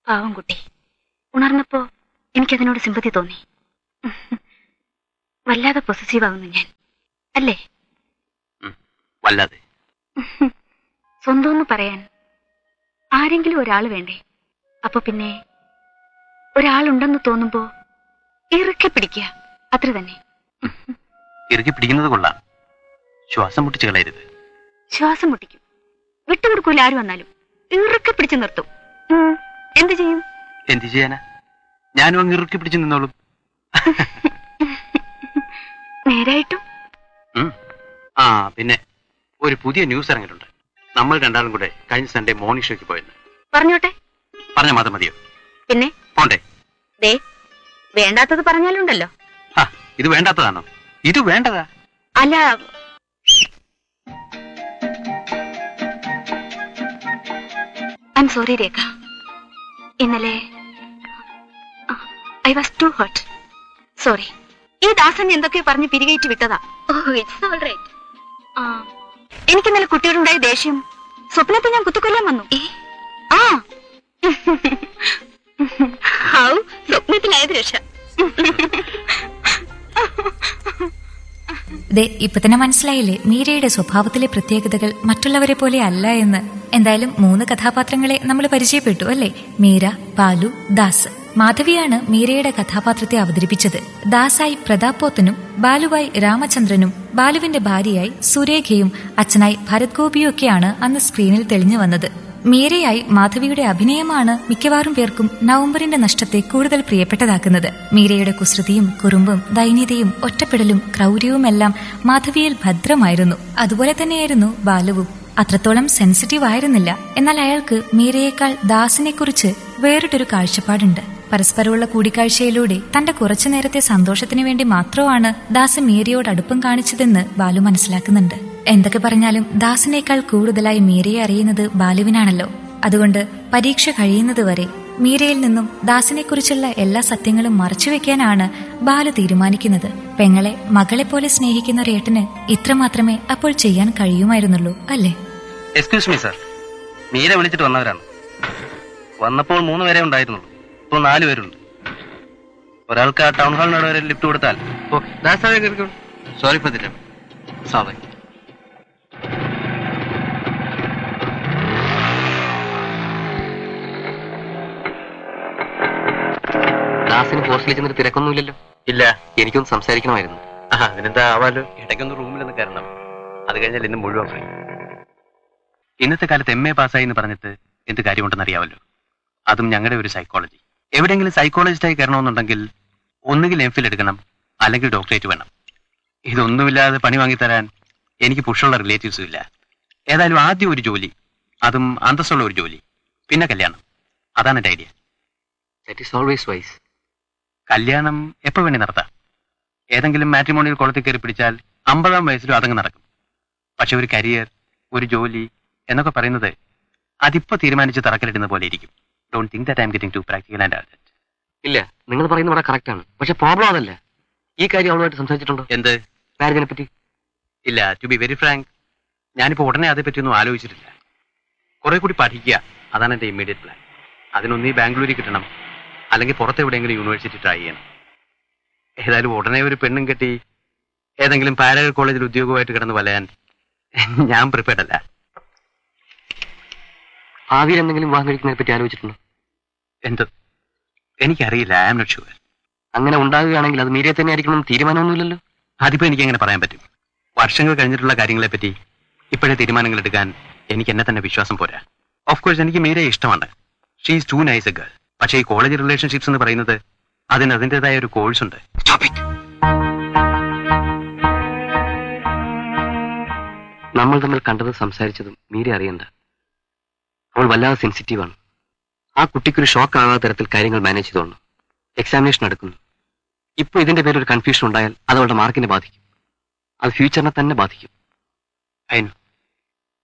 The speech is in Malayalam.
പാവം കുട്ടി. ഉണർന്നപ്പോ എനിക്കതിനോട് സിമ്പതി തോന്നി. വല്ലാതെ പൊസസീവ് ആവുന്നു ഞാൻ, അല്ലേ? വല്ലാതെ. സ്വന്തം പറയാൻ ആരെങ്കിലും ഒരാൾ വേണ്ടേ? അപ്പൊ പിന്നെ ഒരാളുണ്ടെന്ന് തോന്നുമ്പോ ഇറുക്കെ പിടിക്കുക, അത്ര തന്നെ. ഇറുക്കി പിടിക്കുന്നത് കൊള്ളാം, ശ്വാസം മുട്ടിച്ച് കളയരുത്. ശ്വാസം മുട്ടിക്കും, വിട്ടുകൊടുക്കൂല. ആര് വന്നാലും ഇറുക്കെ പിടിച്ചു നിർത്തും. എന്ത് ചെയ്യും? എന്ത് ചെയ്യാനാ, ഞാനും അങ്ങ് ഇറുക്കി പിടിച്ചു നിന്നോളും. നേരായിട്ടും. ആ പിന്നെ ഒരു പുതിയ ന്യൂസ് ഇറങ്ങിയിട്ടുണ്ട്. നമ്മൾ രണ്ടാളും കൂടെ കഴിഞ്ഞ സൺഡേ മോർണിംഗ് ഷോയ്ക്ക് പോയെന്ന്. പറഞ്ഞോട്ടെ. പറഞ്ഞ മാത്രം മതിയോ? പിന്നെ പോണ്ടേ? ദേ, വേണ്ടാത്തത് പറഞ്ഞാലുണ്ടല്ലോ. ഇത് വേണ്ടാത്തതാണോ? ഇത് വേണ്ടതാ. അല്ല, ഐ എം സോറി രേഖ. ഇന്നലെ I was to hurt. Sorry. ഈ ദാസൻ എന്തൊക്കെയോ പറഞ്ഞ് പിരികേറ്റി വിട്ടതാ. എനിക്കിന്നലെ കുട്ടിയോടുണ്ടായ ദേഷ്യം സ്വപ്നത്തെ ഞാൻ കുത്തിക്കൊല്ലാൻ വന്നു. ആ സ്വപ്നത്തിലായത് രക്ഷ. ഇപ്പൊ തന്നെ മനസ്സിലായില്ലേ മീരയുടെ സ്വഭാവത്തിലെ പ്രത്യേകതകൾ മറ്റുള്ളവരെ പോലെ അല്ല എന്ന്. എന്തായാലും 3 കഥാപാത്രങ്ങളെ നമ്മൾ പരിചയപ്പെട്ടു അല്ലേ? മീര, ബാലു, ദാസ്. മാധവിയാണ് മീരയുടെ കഥാപാത്രത്തെ അവതരിപ്പിച്ചത്. ദാസായി പ്രതാപ് പോത്തനും ബാലുവായി രാമചന്ദ്രനും ബാലുവിന്റെ ഭാര്യയായി സുരേഖയും അച്ഛനായി ഭരത് ഗോപിയൊക്കെയാണ് അന്ന് സ്ക്രീനിൽ തെളിഞ്ഞു വന്നത്. മീരയായി മാധവിയുടെ അഭിനയമാണ് മിക്കവാറും പേർക്കും നവംബറിന്റെ നഷ്ടത്തെ കൂടുതൽ പ്രിയപ്പെട്ടതാക്കുന്നത്. മീരയുടെ കുസൃതിയും കുറുമ്പും ദൈന്യതയും ഒറ്റപ്പെടലും ക്രൗര്യവുമെല്ലാം മാധവിയിൽ ഭദ്രമായിരുന്നു. അതുപോലെ തന്നെയായിരുന്നു ബാലുവും. അത്രത്തോളം സെൻസിറ്റീവ് ആയിരുന്നില്ല. എന്നാൽ അയാൾക്ക് മീരയേക്കാൾ ദാസിനെക്കുറിച്ച് വേറിട്ടൊരു കാഴ്ചപ്പാടുണ്ട്. പരസ്പരമുള്ള കൂടിക്കാഴ്ചയിലൂടെ തന്റെ കുറച്ചു നേരത്തെ സന്തോഷത്തിനു വേണ്ടി മാത്രമാണ് ദാസ് മീരയോട് അടുപ്പം കാണിച്ചതെന്ന് ബാലു മനസ്സിലാക്കുന്നുണ്ട്. എന്തൊക്കെ പറഞ്ഞാലും ദാസിനേക്കാൾ കൂടുതലായി മീരയെ അറിയുന്നത് ബാലുവിനാണല്ലോ. അതുകൊണ്ട് പരീക്ഷ കഴിയുന്നതുവരെ മീരയിൽ നിന്നും ദാസിനെക്കുറിച്ചുള്ള എല്ലാ സത്യങ്ങളും മറച്ചുവെക്കാനാണ് ബാലു തീരുമാനിക്കുന്നത്. പെങ്ങളെ മകളെ പോലെ സ്നേഹിക്കുന്ന ഒരു ഏട്ടന് ഇത്രമാത്രമേ അപ്പോൾ ചെയ്യാൻ കഴിയുമായിരുന്നുള്ളൂ, അല്ലേ? എക്സ്ക്യൂസ് മീ സർ, മീര വിളിച്ചിട്ട് വന്നവരാണ്. വന്നപ്പോൾ 3 പേരെ ഉണ്ടായിരുന്നുള്ളൂ, ഇപ്പോൾ 4 പേരുണ്ട്. ഒരാൾക്ക് ആ ടൗൺ ഹാളിനോട് വരെ ലിഫ്റ്റ് കൊടുത്താൽ. Sorry for the time. Sorry. ദാസിന് ഹോസ്റ്റലിൽ ചെന്നിട്ട് തിരക്കൊന്നുമില്ലല്ലോ? ഇല്ല, എനിക്കൊന്ന് സംസാരിക്കണമായിരുന്നു. അതിനെന്താ ആവാലോ, ഇടയ്ക്കൊന്ന് റൂമിലൊന്ന് കയറണം. അത് കഴിഞ്ഞാൽ ഇന്ന് മുഴുവൻ ഫ്രീ. ഇന്നത്തെ കാലത്ത് MA പാസ്സായി എന്ന് പറഞ്ഞിട്ട് എന്ത് കാര്യമുണ്ടെന്ന് അറിയാമല്ലോ. അതും ഞങ്ങളുടെ ഒരു സൈക്കോളജി. എവിടെയെങ്കിലും സൈക്കോളജിസ്റ്റായി കയറണമെന്നുണ്ടെങ്കിൽ ഒന്നുകിൽ MPhil എടുക്കണം, അല്ലെങ്കിൽ ഡോക്ടറേറ്റ് വേണം. ഇതൊന്നുമില്ലാതെ പണി വാങ്ങിത്തരാൻ എനിക്ക് പുഷുള്ള റിലേറ്റീവ്സും ഇല്ല. ഏതായാലും ആദ്യം ഒരു ജോലി, അതും അന്തസ്സുള്ള ഒരു ജോലി, പിന്നെ കല്യാണം. അതാണ് എൻ്റെ idea. That is always vice. കല്യാണം എപ്പോൾ വേണ്ടി നടത്താം. ഏതെങ്കിലും മാട്രിമോണിയൽ കുളത്തിൽ കയറി പിടിച്ചാൽ 50-ആം വയസ്സിലും അതങ്ങ് നടക്കും. പക്ഷെ ഒരു കരിയർ, ഒരു ജോലി എന്നൊക്കെ പറയുന്നത് അതിപ്പോ തീരുമാനിച്ച് തറക്കല്ലിടുന്ന പോലെ ഇരിക്കും. Don't think that I am getting to practical and urgent. ഇല്ല, നിങ്ങൾ പറയുന്നത് വളരെ കറക്റ്റ് ആണ്. പക്ഷെ പ്രോബ്ലം അതല്ല. ഈ കാര്യം അവളുമായിട്ട് സംസാരിച്ചിട്ടുണ്ടോ? എന്ത് മാരേജിനെ പറ്റി? ഇല്ല, ടു ബി വെരി ഫ്രാങ്ക്, ഞാനിപ്പോ ഉടനെ അതേപ്പറ്റിയൊന്നും ആലോചിച്ചിട്ടില്ല. കുറെ കൂടി പഠിക്കുക, അതാണ് എന്റെ ഇമ്മീഡിയറ്റ് പ്ലാൻ. അതിനൊന്നീ ബാംഗ്ലൂരിൽ കിട്ടണം, അല്ലെങ്കിൽ പുറത്തെവിടെയെങ്കിലും യൂണിവേഴ്സിറ്റി ട്രൈ ചെയ്യണം. ഏതായാലും ഉടനെ ഒരു പെണ്ണും കെട്ടി ഏതെങ്കിലും പാരലൽ കോളേജിൽ ഉദ്യോഗമായിട്ട് കിടന്ന് വലയാൻ ഞാൻ പ്രിപ്പയർഡ് അല്ല. ഭാവിയിൽ എന്തെങ്കിലും വിവാഹം കഴിക്കുന്നതിനെ പറ്റി ആലോചിച്ചിട്ടുണ്ടോ? എന്ത്? എനിക്കറിയില്ല. I am not sure. അങ്ങനെ ഉണ്ടാകുകയാണെങ്കിൽ അത് മീരയെ തന്നെ ആയിരിക്കണം തീരുമാനമൊന്നുമില്ലല്ലോ. അതിപ്പോ എനിക്ക് എങ്ങനെ പറയാൻ പറ്റും? വർഷങ്ങൾ കഴിഞ്ഞിട്ടുള്ള കാര്യങ്ങളെ പറ്റി ഇപ്പോഴേ തീരുമാനങ്ങൾ എടുക്കാൻ എനിക്ക് എന്നെ തന്നെ വിശ്വാസം പോരാ. ഓഫ് കോഴ്സ് എനിക്ക് മീരയെ ഇഷ്ടമാണ്. She is to nice A girl. പക്ഷേ ഈ കോളേജ് റിലേഷൻഷിപ്സ് എന്ന് പറയുന്നത് അതിന് അതിൻ്റെതായ ഒരു കോഴ്സ് ഉണ്ട്. നമ്മൾ തമ്മിൽ കണ്ടതും സംസാരിച്ചതും മീര അറിയണ്ട. അവൾ വല്ലാതെ സെൻസിറ്റീവാണ്. ആ കുട്ടിക്കൊരു ഷോക്ക് ആകാത്ത തരത്തിൽ കാര്യങ്ങൾ മാനേജ് ചെയ്തോളണം. എക്സാമിനേഷൻ നടക്കുന്നു. ഇപ്പൊ ഇതിന്റെ പേരൊരു കൺഫ്യൂഷൻ ഉണ്ടായാൽ അത് അവളുടെ മാർക്കിനെ ബാധിക്കും. അത് ഫ്യൂച്ചറിനെ തന്നെ ബാധിക്കും. അതിന്